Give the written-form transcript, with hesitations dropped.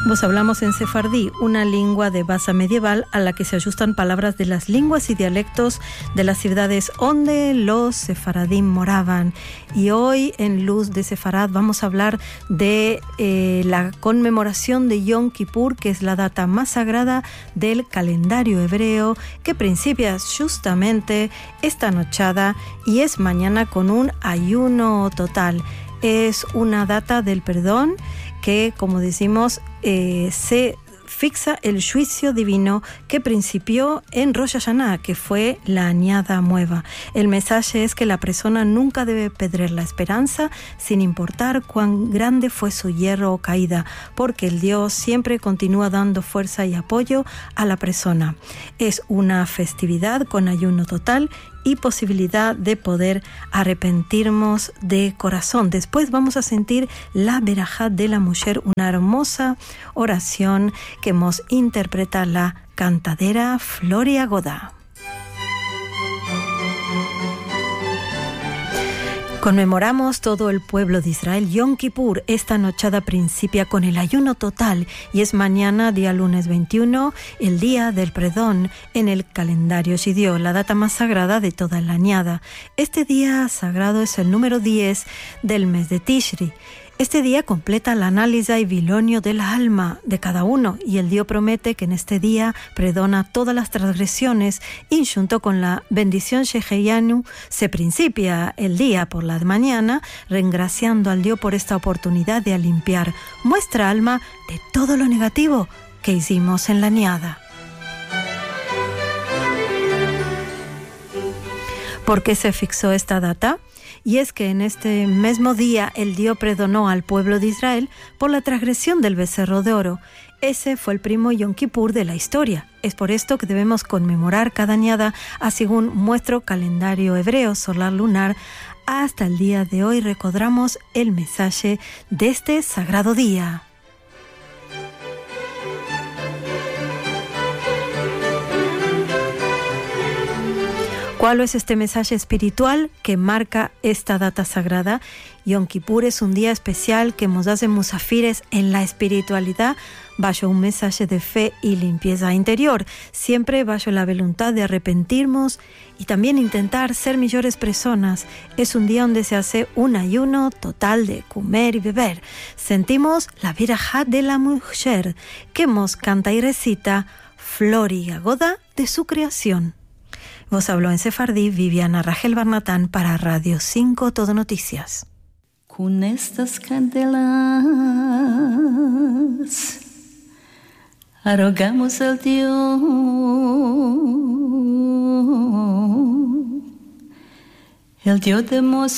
Vos hablamos en sefardí, una lengua de base medieval a la que se ajustan palabras de las lenguas y dialectos de las ciudades donde los sefaradim moraban. Y hoy en Luz de Sefarad vamos a hablar de la conmemoración de Yom Kippur, que es la data más sagrada del calendario hebreo, que principia justamente esta nochada y es mañana con un ayuno total. Es una data del perdón que, como decimos, se fixa el juicio divino que principió en Rosh Hashanah, que fue la añada nueva. El mensaje es que la persona nunca debe perder la esperanza, sin importar cuán grande fue su hierro o caída, porque el Dios siempre continúa dando fuerza y apoyo a la persona. Es una festividad con ayuno total y posibilidad de poder arrepentirnos de corazón. Después vamos a sentir la verajá de la mujer, una hermosa oración que nos interpreta la cantadera Floria Goda. Conmemoramos todo el pueblo de Israel Yom Kippur. Esta nochada principia con el ayuno total y es mañana, día lunes 21, el día del perdón en el calendario judío, la data más sagrada de toda la añada. Este día sagrado es el número 10 del mes de Tishri. Este día completa el análisis y bilonio del alma de cada uno y el Dios promete que en este día perdona todas las transgresiones y junto con la bendición Sheheyanu se principia el día por la mañana reingraciando al Dios por esta oportunidad de limpiar nuestra alma de todo lo negativo que hicimos en la añada. ¿Por qué se fixó esta data? Y es que en este mismo día el Dios perdonó al pueblo de Israel por la transgresión del becerro de oro. Ese fue el primo Yom Kippur de la historia. Es por esto que debemos conmemorar cada añada, según nuestro calendario hebreo solar lunar. Hasta el día de hoy recordamos el mensaje de este sagrado día. ¿Cuál es este mensaje espiritual que marca esta data sagrada? Yom Kippur es un día especial que nos hace musafires en la espiritualidad bajo un mensaje de fe y limpieza interior, siempre bajo la voluntad de arrepentirnos y también intentar ser mejores personas. Es un día donde se hace un ayuno total de comer y beber. Sentimos la verajá de la mujer que nos canta y recita Floria Goda de su creación. Vos habló en sefardí Viviana Rachel Barnatán para Radio 5 Todo Noticias. Con estas candelas arrogamos al Dios, el Dios de